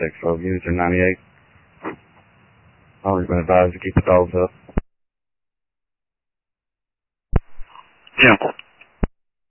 6-12, user 98. Always been advised to keep the dogs up. Jim.